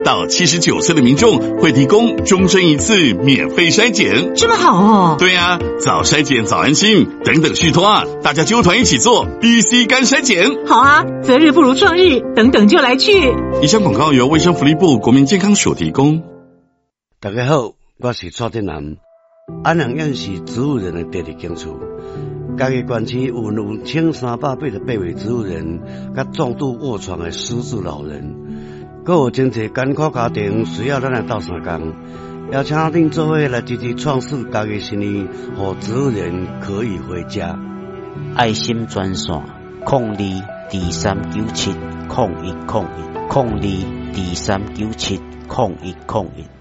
到79岁的民众会提供终身一次免费筛检。 这么好哦？ 对啊，早筛检早安心，等等续托啊，大家揪团一起做 BC 肝筛检。 好啊，择日不如撞日，等等就来去。 以上广告由卫生福利部国民健康署提供。 大家好，我是蔡振南。安阳县是植物人的第二间厝，家己县区有1388位植物人，甲重度卧床的失智老人，还有真侪艰苦家庭需要咱来斗相共，邀请恁做伙来支持创世家己生意，让植物人可以回家。 爱心专线02239701010223970101。